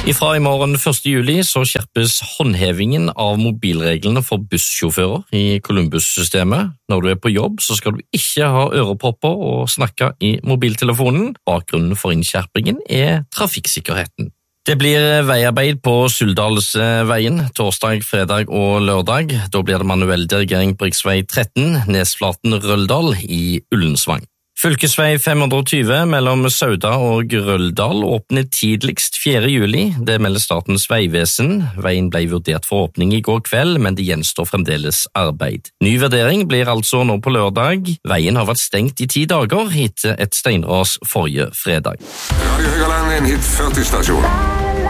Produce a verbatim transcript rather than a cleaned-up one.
Ifra i morgen første juli så skjerpes håndhevingen av mobilreglene for bussjåfører i Columbus-systemet. Når du er på jobb så skal du ikke ha ørepropper og snakke i mobiltelefonen. Bakgrunnen for innskjerpingen er trafikksikkerheten. Det blir veiarbeid på Suldalsveien torsdag, fredag og lørdag. Da blir det manuell dirigering på riksvei tretten, Nesflaten-Røldal i Ullensvang. Fylkesvei fem hundre og tjue mellom Sauda og Røldal åpner tidligst fjerde juli. Det melder Statens vegvesen. Veien ble vurdert for åpning i går kveld, men det gjenstår fremdeles arbeid. Ny vurdering blir altså nå på lørdag. Veien har vært stengt i ti dager etter et steinras forrige fredag. Radio Høgaland, en hit førti stasjon.